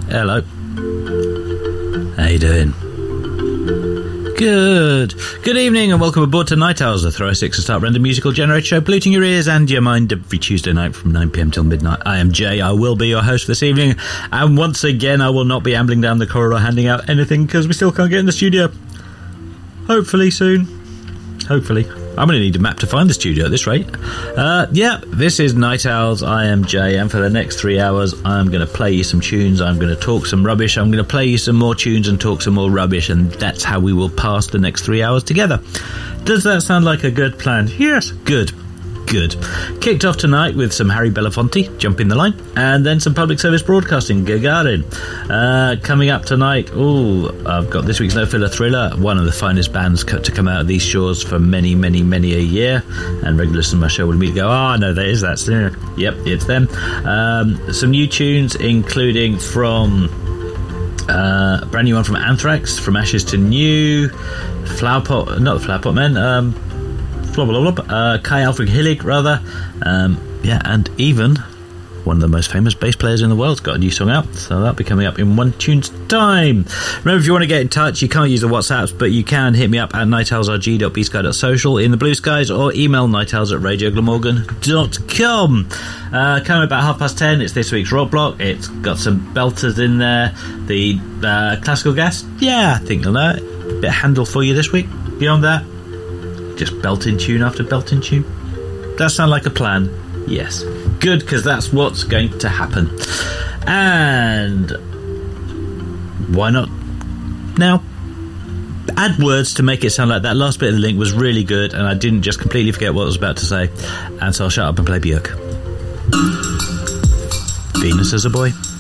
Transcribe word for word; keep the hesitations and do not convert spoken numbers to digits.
Hello. How you doing? Good. Good evening and welcome aboard to Night Owls, the Throw Six and Start random musical generator show, polluting your ears and your mind every Tuesday night from nine p.m. till midnight. I am Jay. I will be your host for this evening, and once again I will not be ambling down the corridor handing out anything because we still can't get in the studio. Hopefully soon. Hopefully. I'm going to need a map to find the studio at this rate. Uh, yeah, this is Night Owls. I am Jay, and for the next three hours, I'm going to play you some tunes. I'm going to talk some rubbish. I'm going to play you some more tunes and talk some more rubbish, and that's how we will pass the next three hours together. Does that sound like a good plan? Yes, good. Good. Kicked off tonight with some Harry Belafonte, Jumping the Line, and then some public service broadcasting, Gagarin. Uh, coming up tonight, oh, I've got this week's No Filler Thriller, one of the finest bands to come out of these shores for many, many, many a year, and regulars of my show will immediately go, oh, no, that is that. Yep, it's them. Um, some new tunes, including from uh, a brand new one from Anthrax, From Ashes to New, Flower Pot, not the Flower Pot Men, um, Blah, blah, blah, blah. Uh, Kai Alfred Hillig, rather. Um, yeah, and even one of the most famous bass players in the world's got a new song out, so that'll be coming up in one tune's time. Remember, if you want to get in touch, you can't use the WhatsApps, but you can hit me up at night owls r g dot b sky dot social in the blue skies, or email nightowls at radio glamorgan dot com. Uh, coming about half past ten, it's this week's Rock Block. It's got some belters in there. The uh, classical guest, yeah, I think you'll know it. Bit of Handel for you this week. Beyond that, just belting tune after belting tune. That sound like a plan? Yes. Good, because that's what's going to happen. And why not now add words to make it sound like that last bit of the link was really good, and I didn't just completely forget what I was about to say, and so I'll shut up and play Björk. Venus as a Boy.